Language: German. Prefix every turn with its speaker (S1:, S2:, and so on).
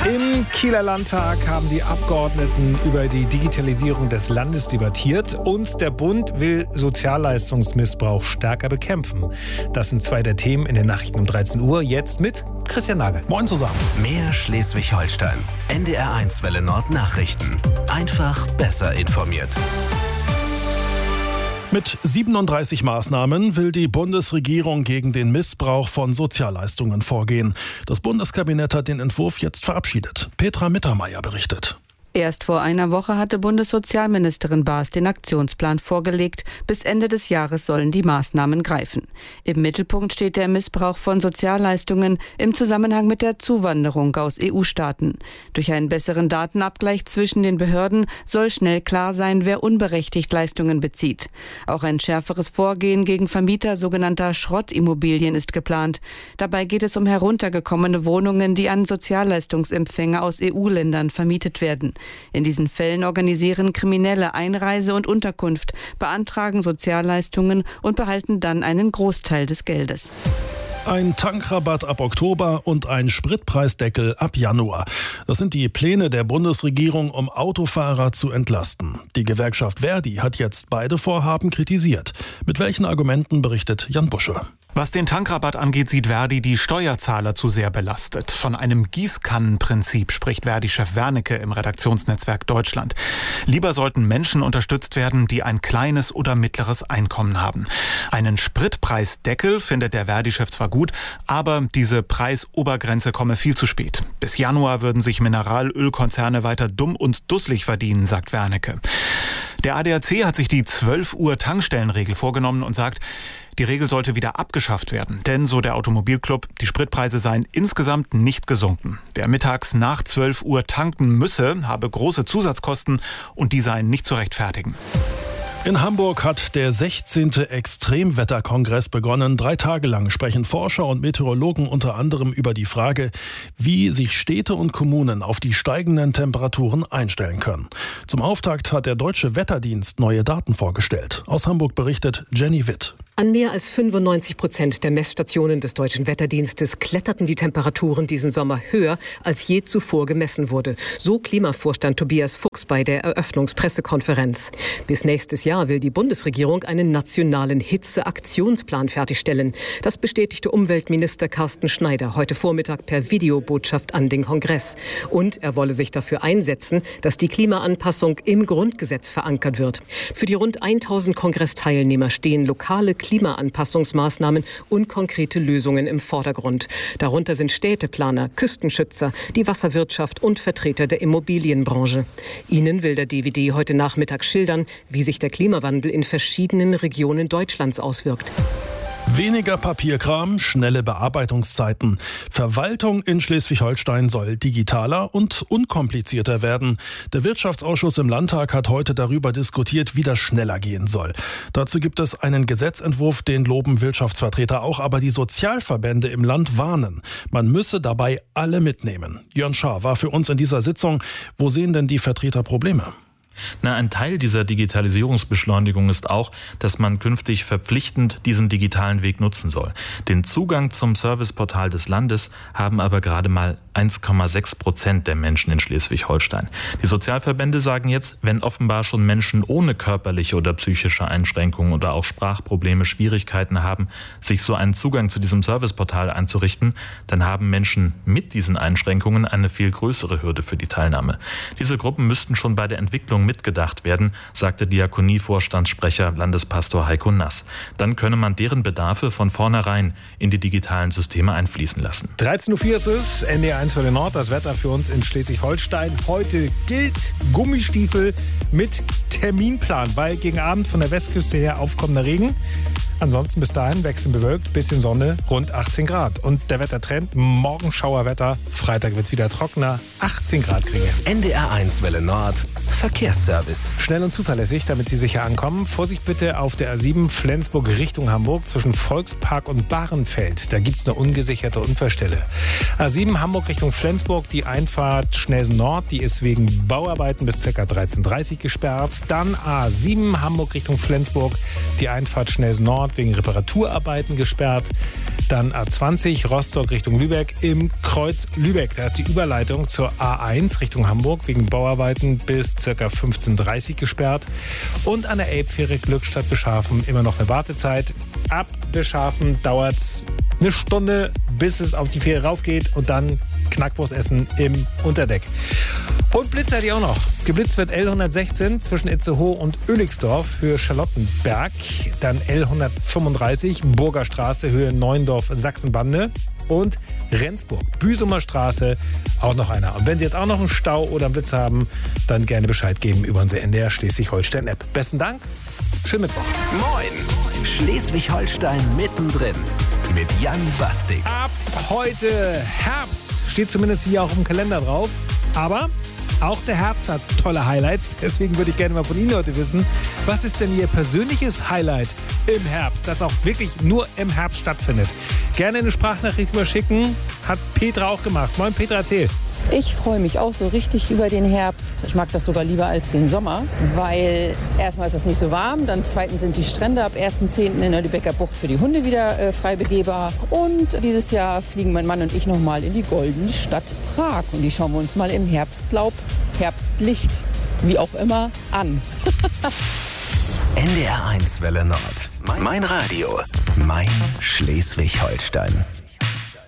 S1: Im Kieler Landtag haben die Abgeordneten über die Digitalisierung des Landes debattiert und der Bund will Sozialleistungsmissbrauch stärker bekämpfen. Das sind zwei der Themen in den Nachrichten um 13 Uhr. Jetzt mit Christian Nagel. Moin zusammen.
S2: Mehr Schleswig-Holstein. NDR1 Welle Nord Nachrichten. Einfach besser informiert.
S3: Mit 37 Maßnahmen will die Bundesregierung gegen den Missbrauch von Sozialleistungen vorgehen. Das Bundeskabinett hat den Entwurf jetzt verabschiedet. Petra Mittermeier berichtet.
S4: Erst vor einer Woche hatte Bundessozialministerin Baas den Aktionsplan vorgelegt. Bis Ende des Jahres sollen die Maßnahmen greifen. Im Mittelpunkt steht der Missbrauch von Sozialleistungen im Zusammenhang mit der Zuwanderung aus EU-Staaten. Durch einen besseren Datenabgleich zwischen den Behörden soll schnell klar sein, wer unberechtigt Leistungen bezieht. Auch ein schärferes Vorgehen gegen Vermieter sogenannter Schrottimmobilien ist geplant. Dabei geht es um heruntergekommene Wohnungen, die an Sozialleistungsempfänger aus EU-Ländern vermietet werden. In diesen Fällen organisieren Kriminelle Einreise und Unterkunft, beantragen Sozialleistungen und behalten dann einen Großteil des Geldes.
S3: Ein Tankrabatt ab Oktober und ein Spritpreisdeckel ab Januar. Das sind die Pläne der Bundesregierung, um Autofahrer zu entlasten. Die Gewerkschaft Verdi hat jetzt beide Vorhaben kritisiert. Mit welchen Argumenten berichtet Jan Busche?
S5: Was den Tankrabatt angeht, sieht Verdi die Steuerzahler zu sehr belastet. Von einem Gießkannenprinzip spricht Verdi-Chef Wernicke im Redaktionsnetzwerk Deutschland. Lieber sollten Menschen unterstützt werden, die ein kleines oder mittleres Einkommen haben. Einen Spritpreisdeckel findet der Verdi-Chef zwar gut, aber diese Preisobergrenze komme viel zu spät. Bis Januar würden sich Mineralölkonzerne weiter dumm und dusselig verdienen, sagt Wernicke. Der ADAC hat sich die 12 Uhr Tankstellenregel vorgenommen und sagt, die Regel sollte wieder abgeschafft werden. Denn, so der Automobilclub, die Spritpreise seien insgesamt nicht gesunken. Wer mittags nach 12 Uhr tanken müsse, habe große Zusatzkosten und die seien nicht zu rechtfertigen.
S3: In Hamburg hat der 16. Extremwetterkongress begonnen. 3 Tage lang sprechen Forscher und Meteorologen unter anderem über die Frage, wie sich Städte und Kommunen auf die steigenden Temperaturen einstellen können. Zum Auftakt hat der Deutsche Wetterdienst neue Daten vorgestellt. Aus Hamburg berichtet Jenny Witt.
S6: An mehr als 95% der Messstationen des Deutschen Wetterdienstes kletterten die Temperaturen diesen Sommer höher, als je zuvor gemessen wurde. So Klimavorstand Tobias Fuchs bei der Eröffnungspressekonferenz. Bis nächstes Jahr will die Bundesregierung einen nationalen Hitzeaktionsplan fertigstellen. Das bestätigte Umweltminister Carsten Schneider heute Vormittag per Videobotschaft an den Kongress. Und er wolle sich dafür einsetzen, dass die Klimaanpassung im Grundgesetz verankert wird. Für die rund 1000 Kongressteilnehmer stehen lokale Klimaanpassungsmaßnahmen und konkrete Lösungen im Vordergrund. Darunter sind Städteplaner, Küstenschützer, die Wasserwirtschaft und Vertreter der Immobilienbranche. Ihnen will der DWD heute Nachmittag schildern, wie sich der Klimawandel in verschiedenen Regionen Deutschlands auswirkt.
S3: Weniger Papierkram, schnelle Bearbeitungszeiten. Verwaltung in Schleswig-Holstein soll digitaler und unkomplizierter werden. Der Wirtschaftsausschuss im Landtag hat heute darüber diskutiert, wie das schneller gehen soll. Dazu gibt es einen Gesetzentwurf, den loben Wirtschaftsvertreter auch, aber die Sozialverbände im Land warnen. Man müsse dabei alle mitnehmen. Jörn Schaar war für uns in dieser Sitzung. Wo sehen denn die Vertreter Probleme?
S7: Ein Teil dieser Digitalisierungsbeschleunigung ist auch, dass man künftig verpflichtend diesen digitalen Weg nutzen soll. Den Zugang zum Serviceportal des Landes haben aber gerade mal 1,6% der Menschen in Schleswig-Holstein. Die Sozialverbände sagen jetzt, wenn offenbar schon Menschen ohne körperliche oder psychische Einschränkungen oder auch Sprachprobleme Schwierigkeiten haben, sich so einen Zugang zu diesem Serviceportal einzurichten, dann haben Menschen mit diesen Einschränkungen eine viel größere Hürde für die Teilnahme. Diese Gruppen müssten schon bei der Entwicklung mitgedacht werden, sagte Diakonie-Vorstandssprecher Landespastor Heiko Nass. Dann könne man deren Bedarfe von vornherein in die digitalen Systeme einfließen lassen.
S1: 13.04 Uhr ist es, NDR1 Welle Nord, das Wetter für uns in Schleswig-Holstein. Heute gilt Gummistiefel mit Terminplan, weil gegen Abend von der Westküste her aufkommender Regen. Ansonsten bis dahin wechselnd bewölkt, bisschen Sonne, rund 18 Grad. Und der Wettertrend, morgen Schauerwetter, Freitag wird es wieder trockener, 18 Grad kriegen.
S2: NDR1 Welle Nord, Verkehrsservice.
S1: Schnell und zuverlässig, damit Sie sicher ankommen. Vorsicht bitte auf der A7 Flensburg Richtung Hamburg zwischen Volkspark und Bahrenfeld. Da gibt es eine ungesicherte Unfallstelle. A7 Hamburg Richtung Flensburg, die Einfahrt Schnelsen Nord, die ist wegen Bauarbeiten bis ca. 13.30 Uhr gesperrt. Dann A7 Hamburg Richtung Flensburg, die Einfahrt Schnelsen Nord wegen Reparaturarbeiten gesperrt. Dann A20 Rostock Richtung Lübeck im Kreuz Lübeck. Da ist die Überleitung zur A1 Richtung Hamburg wegen Bauarbeiten bis ca. 15:30 gesperrt. Und an der Elbfähre Glückstadt-Beschafen immer noch eine Wartezeit. Ab Beschafen dauert es eine Stunde, bis es auf die Fähre raufgeht und dann Knackwurst essen im Unterdeck. Und Blitz hatte ich auch noch. Geblitzt wird L116 zwischen Itzehoe und Oelixdorf für Charlottenberg. Dann L135 Burger Straße Höhe Neuendorf Sachsenbande. Und Rendsburg, Büsumer Straße, auch noch einer. Und wenn Sie jetzt auch noch einen Stau oder einen Blitz haben, dann gerne Bescheid geben über unsere NDR Schleswig-Holstein-App. Besten Dank, schönen Mittwoch.
S2: Moin, Schleswig-Holstein mittendrin mit Jan Bastik.
S1: Ab heute Herbst, steht zumindest hier auch im Kalender drauf. Aber auch der Herbst hat tolle Highlights. Deswegen würde ich gerne mal von Ihnen heute wissen, was ist denn Ihr persönliches Highlight im Herbst, das auch wirklich nur im Herbst stattfindet? Gerne eine Sprachnachricht überschicken. Hat Petra auch gemacht. Moin Petra, erzähl.
S8: Ich freue mich auch so richtig über den Herbst. Ich mag das sogar lieber als den Sommer, weil erstmal ist das nicht so warm, dann zweitens sind die Strände ab 1.10. in der Lübecker Bucht für die Hunde wieder frei begehbar. Und dieses Jahr fliegen mein Mann und ich nochmal in die goldene Stadt Prag. Und die schauen wir uns mal im Herbstlaub, Herbstlicht, wie auch immer, an.
S2: NDR 1 Welle Nord. Mein Radio. Mein Schleswig-Holstein.